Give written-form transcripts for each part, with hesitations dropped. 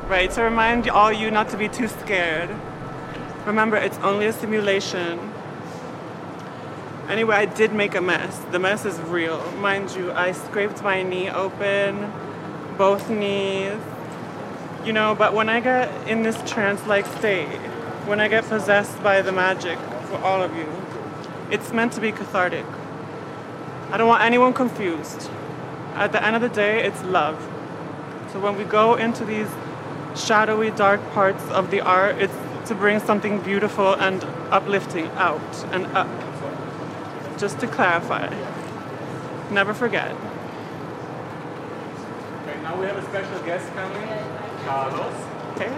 right? To remind all you not to be too scared. Remember, it's only a simulation. Anyway, I did make a mess. The mess is real. Mind you, I scraped my knee open, both knees. You know, but when I get in this trance-like state, when I get possessed by the magic for all of you, it's meant to be cathartic. I don't want anyone confused. At the end of the day, it's love. So when we go into these shadowy, dark parts of the art, it's to bring something beautiful and uplifting out and up. Just to clarify. Never forget. Okay, now we have a special guest coming. Carlos. Hey.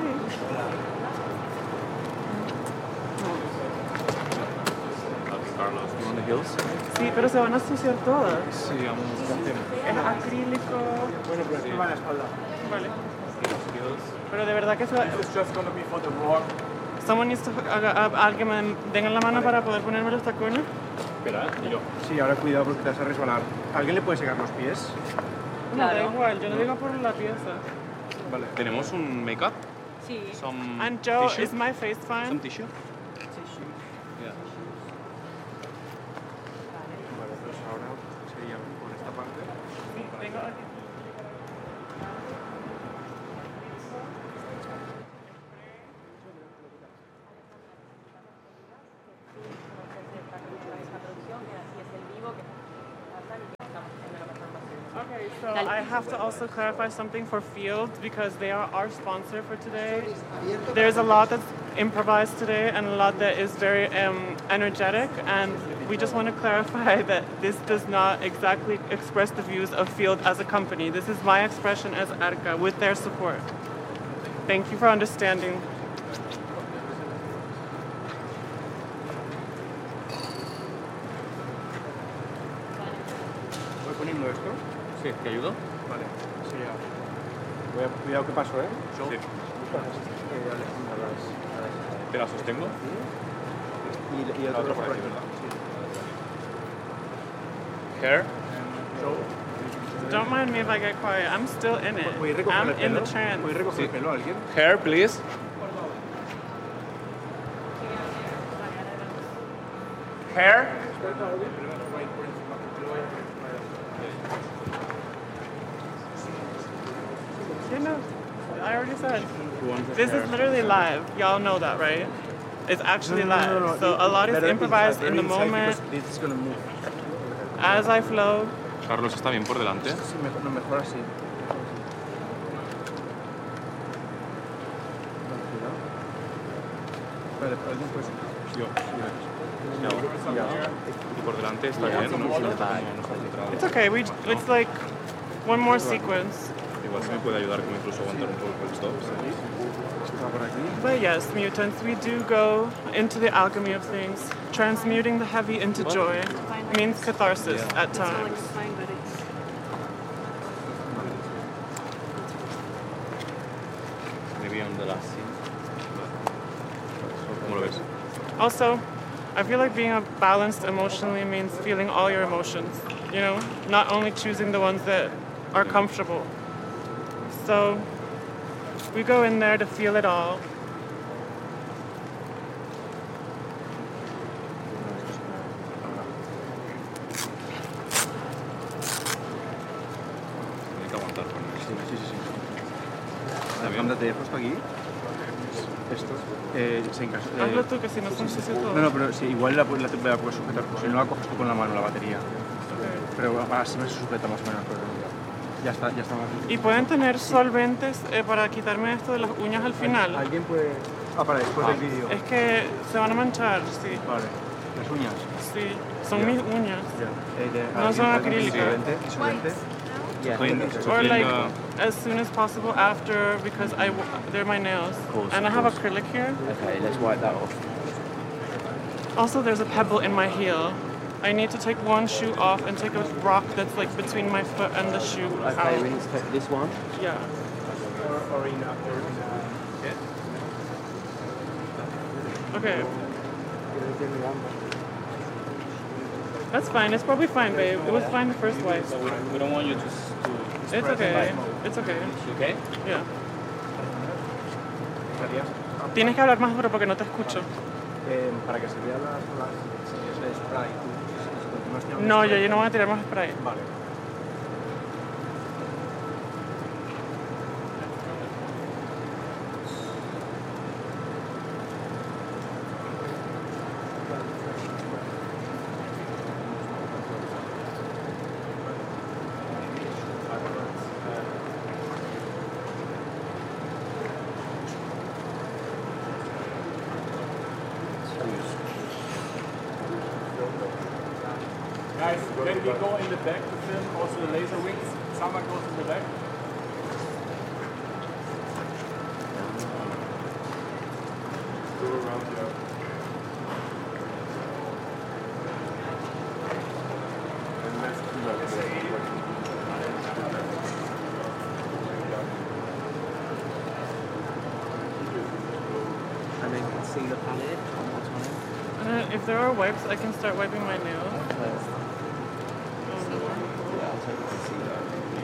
Carlos, you on the hills? Sí, pero se van a ensuciar todas. Sí, vamos a hacer. Es acrílico. Bueno, pero encima de la espalda. Vale. Pero de verdad que se va... This is just gonna be for the rock. Someone needs to... alguien me den en la mano para poder ponerme los tacones. Espera, y yo. Sí, ahora cuidado porque te vas a resbalar. ¿Alguien le puede secar los pies? No, da igual, yo lo digo por la pieza. Vale. ¿Tenemos un make-up? Sí. Some And Joe, tissue? is my face fine? Some tissue? Yeah. Vale, pues ahora sería por esta parte. Tengo aquí. Okay, so I have to also clarify something for Fields because they are our sponsor for today. There's a lot that's improvised today and a lot that is very energetic, and we just want to clarify that this does not exactly express the views of Field as a company. This is my expression as Arca with their support. Thank you for understanding. ¿Voy poniendo esto? Sí, ¿te ayudo? Vale, sí, ya. Cuidado que paso, ¿eh? Sí. Alejandra, ¿Te la sostengo? y el La otro otra por aquí, aquí. ¿verdad? Sí. Hair? Don't mind me if I get quiet. I'm still in it. ¿Podéis recoger I'm el in pelo? the trance. ¿Podéis recoger el pelo a alguien? Hair, please. Hair? You know, I already said. Who wants the This hair? is literally live. Y'all know that, right? It's actually live. So a lot is Better improvised inside, in the very inside moment because This is gonna move. as I flow. Carlos está bien por delante. Sí, mejor, no, mejor así. Vale, pero alguien puede... Yo. Y por delante está bien, ¿no? No está centrado. It's okay. It's like one more sequence. Igual se me puede ayudar como incluso aguantar un poco el stop. Está por aquí. But yes, mutants, we do go into the alchemy of things. Transmuting the heavy into joy means catharsis at times. Maybe on the last scene. ¿Cómo lo ves? Also, I feel like being balanced emotionally means feeling all your emotions, you know? Not only choosing the ones that are comfortable. So, we go in there to feel it all. Hay que aguantar con él. Sí. Alejandra, te he puesto aquí. Esto. En caso, Hazlo tú, que si no son sucio todo. no, pero sí, igual la puedes sujetar. Si no la coges tú con la mano, la batería. Pero así me sujeta más o menos. Pero ya está más. Y pueden tener solventes para quitarme esto de las uñas al final. ¿Alguien puede...? Para después del vídeo. Es que se van a manchar, sí. Vale. Las uñas. Sí, son mis uñas. Ya. No son acrílicas. Solvente. Or like as soon as possible after because they're my nails. And I have acrylic here. Okay, let's wipe that off. Also, there's a pebble in my heel. I need to take one shoe off and take a rock that's like between my foot and the shoe Okay, out. we need to take this one. Yeah. Or in Okay. That's fine. It's probably fine, babe. It was fine the first wipe. So we don't want you to It's okay. It's okay. okay? Yeah. baterías. Tienes que hablar más duro porque no te escucho. Para que se vean las de spray. No, yo no voy a tirar más spray. Vale. Guys, when we go in the back to film also the laser wings, someone goes in the back. Go around here. And let's do And then conceal the palette one more time. If there are wipes, I can start wiping my nails. First. Yeah, I'll take the concealer.